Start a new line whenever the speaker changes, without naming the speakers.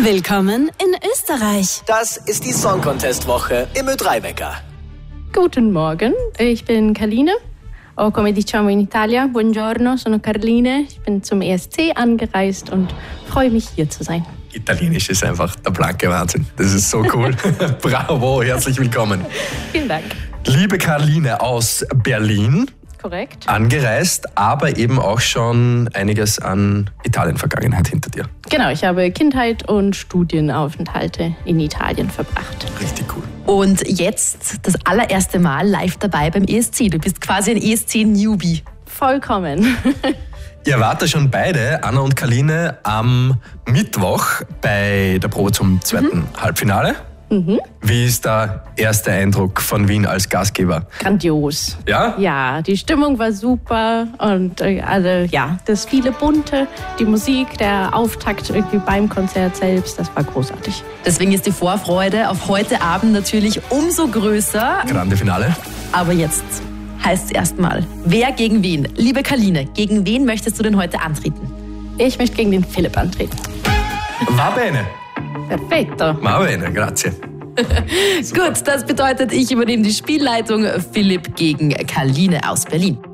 Willkommen in Österreich.
Das ist die Song Contest Woche im Ö3-Wecker.
Guten Morgen, ich bin Carline. O come diciamo in Italia, buongiorno, sono Carline. Ich bin zum ESC angereist und freue mich, hier zu sein.
Italienisch ist einfach der blanke Wahnsinn. Das ist so cool. Bravo, herzlich willkommen.
Vielen Dank.
Liebe Carline aus Berlin.
Korrekt.
Angereist, aber eben auch schon einiges an Italien-Vergangenheit hinter dir.
Genau, ich habe Kindheit und Studienaufenthalte in Italien verbracht.
Richtig cool.
Und jetzt das allererste Mal live dabei beim ESC. Du bist quasi ein ESC-Newbie.
Vollkommen.
Ihr wart da schon beide, Anna und Carline, am Mittwoch bei der Probe zum zweiten Halbfinale. Wie ist der erste Eindruck von Wien als Gastgeber?
Grandios.
Ja?
Ja, die Stimmung war super und das viele Bunte, die Musik, der Auftakt irgendwie beim Konzert selbst, das war großartig.
Deswegen ist die Vorfreude auf heute Abend natürlich umso größer.
Grande Finale.
Aber jetzt heißt es erstmal, wer gegen wen? Liebe Carline, gegen wen möchtest du denn heute antreten?
Ich möchte gegen den Philipp antreten.
Va bene.
Perfetto.
Va bene, grazie.
Gut, das bedeutet, ich übernehme die Spielleitung. Philipp gegen Carline aus Berlin.